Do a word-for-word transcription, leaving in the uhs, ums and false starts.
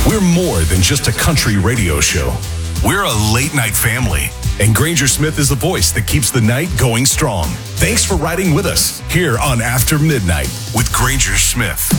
We're more than just a country radio show. We're a late night family, and Granger Smith is the voice that keeps the night going strong. Thanks for riding with us here on After Midnight with Granger Smith.